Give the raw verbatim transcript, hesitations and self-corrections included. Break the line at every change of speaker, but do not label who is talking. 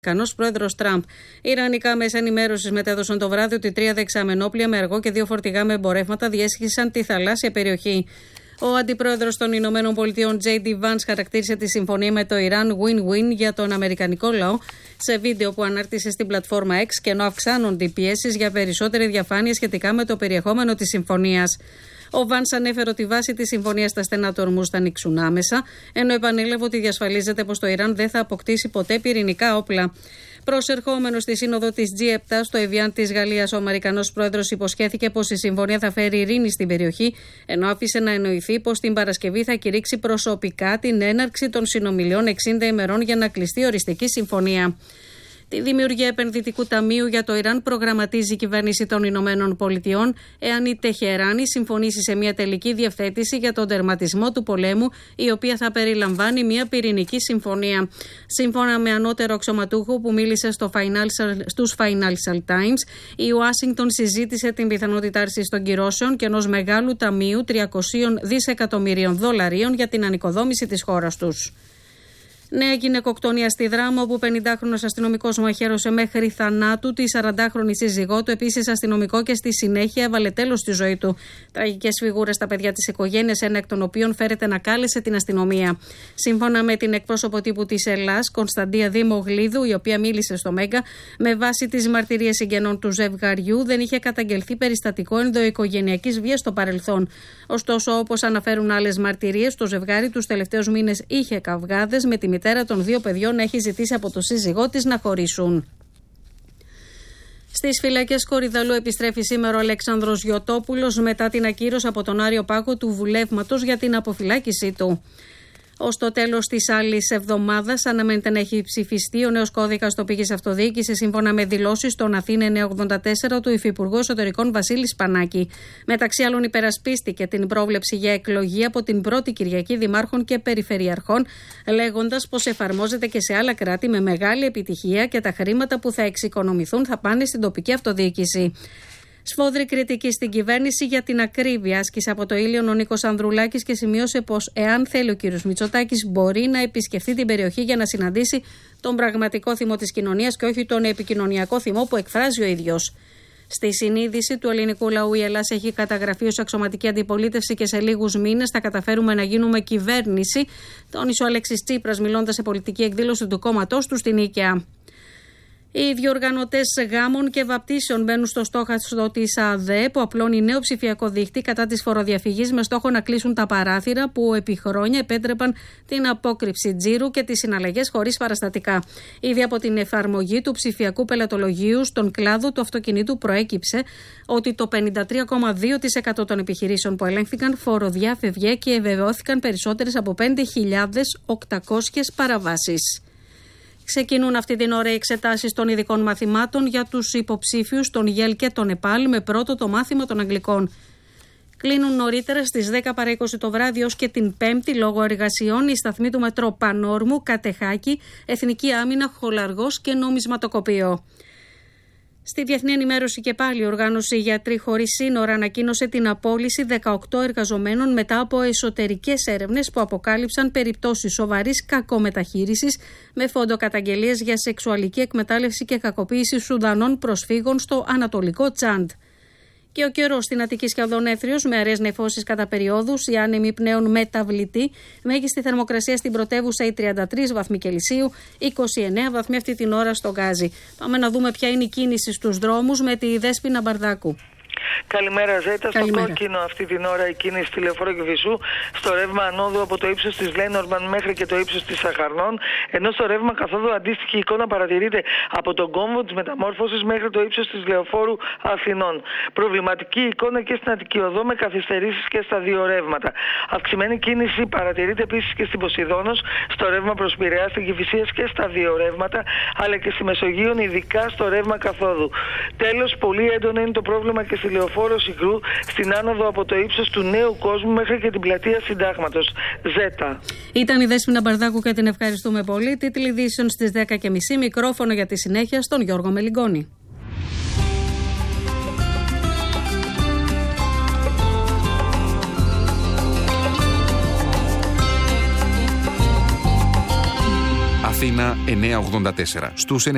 Αμερικανός πρόεδρος Τραμπ. Ιρανικά μέσα ενημέρωσης μετέδωσαν το βράδυ ότι τρία δεξαμενόπλια με αργό και δύο φορτηγά με εμπορεύματα διέσχισαν τη θαλάσσια περιοχή. Ο αντιπρόεδρος των Ηνωμένων Πολιτειών τζέι ντι Vance χαρακτήρισε τη συμφωνία με το Ιράν win-win για τον αμερικανικό λαό σε βίντεο που ανάρτησε στην πλατφόρμα X, και ενώ αυξάνονται οι πιέσεις για περισσότερη διαφάνεια σχετικά με το περιεχόμενο της συμφωνίας. Ο Vance ανέφερε ότι βάσει τη συμφωνία τα στενά του ορμού θα ανοίξουν άμεσα, ενώ επανέλαβε ότι διασφαλίζεται πως το Ιράν δεν θα αποκτήσει ποτέ πυρηνικά όπλα. Προσερχόμενος στη σύνοδο της τζι επτά στο Εβιάν της Γαλλίας, ο Αμερικανός πρόεδρος υποσχέθηκε πως η συμφωνία θα φέρει ειρήνη στην περιοχή, ενώ άφησε να εννοηθεί πως την Παρασκευή θα κηρύξει προσωπικά την έναρξη των συνομιλιών εξήντα ημερών για να κλειστεί οριστική συμφωνία. Τη δημιουργία επενδυτικού ταμείου για το Ιράν προγραμματίζει η κυβέρνηση των Ηνωμένων Πολιτειών, εάν η Τεχεράνη συμφωνήσει σε μια τελική διευθέτηση για τον τερματισμό του πολέμου, η οποία θα περιλαμβάνει μια πυρηνική συμφωνία. Σύμφωνα με ανώτερο αξιωματούχο που μίλησε στο Financial, στους Financial Times, η Ουάσιγκτον συζήτησε την πιθανότητα άρσης των κυρώσεων και ενός μεγάλου ταμείου τριακόσια δισεκατομμυρίων δολαρίων για την ανοικοδόμηση της χώρας τους. Νέα γυναικοκτονία στη Δράμο, όπου πενηντάχρονος αστυνομικός μαχαίρωσε μέχρι θανάτου τη σαραντάχρονη σύζυγό του, επίσης αστυνομικό, και στη συνέχεια έβαλε τέλος στη ζωή του. Τραγικές φιγούρες στα παιδιά της οικογένειας, ένα εκ των οποίων φέρεται να κάλεσε την αστυνομία. Σύμφωνα με την εκπρόσωπο τύπου της Ελλάς, Κωνσταντία Δημογλίδου, η οποία μίλησε στο Μέγκα, με βάση τις μαρτυρίες συγγενών του ζευγαριού, δεν είχε καταγγελθεί περιστατικό ενδοοικογενειακής βίας στο παρελθόν. Ωστόσο, όπως αναφέρουν άλλες μαρτυρίες, το ζευγάρι τους τελευταίους μήνες είχε καυγάδες, με τη Η μητέρα των δύο παιδιών έχει ζητήσει από το σύζυγό της να χωρίσουν. Στις φυλακές Κορυδαλού επιστρέφει σήμερα ο Αλέξανδρος Γιωτόπουλος μετά την ακύρωση από τον Άριο Πάγο του βουλεύματος για την αποφυλάκησή του. Ως το τέλος της άλλης εβδομάδας αναμένεται να έχει ψηφιστεί ο νέος κώδικας τοπικής αυτοδιοίκησης, σύμφωνα με δηλώσεις των Αθήνα εννιακόσια ογδόντα τέσσερα του Υφυπουργού Εσωτερικών Βασίλη Σπανάκη. Μεταξύ άλλων, υπερασπίστηκε την πρόβλεψη για εκλογή από την πρώτη Κυριακή δημάρχων και περιφερειαρχών, λέγοντας πως εφαρμόζεται και σε άλλα κράτη με μεγάλη επιτυχία και τα χρήματα που θα εξοικονομηθούν θα πάνε στην τοπική αυτοδιοίκηση. Σφόδρη κριτική στην κυβέρνηση για την ακρίβεια άσκησε από το Ήλιον ο Νίκος Ανδρουλάκης και σημείωσε πως εάν θέλει ο κ. Μητσοτάκης μπορεί να επισκεφθεί την περιοχή για να συναντήσει τον πραγματικό θυμό της κοινωνίας και όχι τον επικοινωνιακό θυμό που εκφράζει ο ίδιος. Στη συνείδηση του ελληνικού λαού, η Ελλάδα έχει καταγραφεί ως αξιωματική αντιπολίτευση και σε λίγους μήνες θα καταφέρουμε να γίνουμε κυβέρνηση, τόνισε ο Αλέξης Τσίπρας μιλώντας σε πολιτική εκδήλωση του κόμματός του στην Νίκαια. Οι διοργανωτές γάμων και βαπτίσεων μπαίνουν στο στόχαστρο της ΑΔΕ, που απλώνει νέο ψηφιακό δίχτυ κατά της φοροδιαφυγής με στόχο να κλείσουν τα παράθυρα που επί χρόνια επέτρεπαν την απόκρυψη τζίρου και τις συναλλαγές χωρίς παραστατικά. Ήδη από την εφαρμογή του ψηφιακού πελατολογίου στον κλάδο του αυτοκινήτου προέκυψε ότι το πενήντα τρία κόμμα δύο τοις εκατό των επιχειρήσεων που ελέγχθηκαν φοροδιάφευγε και ευεβεβαιώθηκαν περισσότερες από πέντε χιλιάδες οκτακόσιες παραβάσεις. Ξεκινούν αυτή την ώρα οι εξετάσεις των ειδικών μαθημάτων για τους υποψήφιους των ΓΕΛ και των ΕΠΑΛ, με πρώτο το μάθημα των Αγγλικών. Κλείνουν νωρίτερα στις δέκα παρά είκοσι το βράδυ ως και την Πέμπτη λόγω εργασιών οι σταθμοί του μετρό Πανόρμου, Κατεχάκη, Εθνική Άμυνα, Χολαργός και Νομισματοκοπείο. Στη διεθνή ενημέρωση και πάλι η οργάνωση Γιατροί Χωρίς Σύνορα ανακοίνωσε την απόλυση δεκαοκτώ εργαζομένων μετά από εσωτερικές έρευνες που αποκάλυψαν περιπτώσεις σοβαρής κακομεταχείρισης με φόντοκαταγγελίες για σεξουαλική εκμετάλλευση και κακοποίηση Σουδανών προσφύγων στο Ανατολικό Τσάντ. Και ο καιρός στην Αττική σχεδόν έθριος με αραιές νεφώσεις κατά περιόδους, η άνεμη πνέων μεταβλητή, μέγιστη θερμοκρασία στην πρωτεύουσα οι τριάντα τρεις βαθμοί Κελσίου, είκοσι εννέα βαθμοί αυτή την ώρα στο Γκάζι. Πάμε να δούμε ποια είναι η κίνηση στους δρόμους με τη Δέσποινα Μπαρδάκου.
Καλημέρα, Ζέτα.
Καλημέρα.
Στο κόκκινο αυτή την ώρα η κίνηση στη Λεωφόρο Κηφισού, στο ρεύμα ανόδου από το ύψος της Λένορμαν μέχρι και το ύψος της Σαχαρνών, ενώ στο ρεύμα καθόδου αντίστοιχη εικόνα παρατηρείται από τον κόμβο της μεταμόρφωσης μέχρι το ύψος της Λεωφόρου Αθηνών. Προβληματική εικόνα και στην Αττική Οδό με καθυστερήσεις και στα δύο ρεύματα. Αυξημένη κίνηση παρατηρείται επίσης και στην Ποσειδώνος, στο ρεύμα προς Πειραιά, στην Κηφισίας και στα δύο ρεύματα, αλλά και στη Μεσογείων, ειδικά στο ρεύμα καθόδου. Τέλος, πολύ έντονο είναι το πρόβλημα και στη Λεωφόρο Συγκρού, στην άνοδο από το ύψος του Νέου Κόσμου μέχρι και την πλατεία Συντάγματος. Ζέτα.
Ήταν η Δέσποινα Μπαρδάκου και την ευχαριστούμε πολύ. Τίτλοι ειδήσεων στις δέκα και μισή. Μικρόφωνο για τη συνέχεια στον Γιώργο Μελιγκόνη.
Αθήνα εννιακόσια ογδόντα τέσσερα. Στους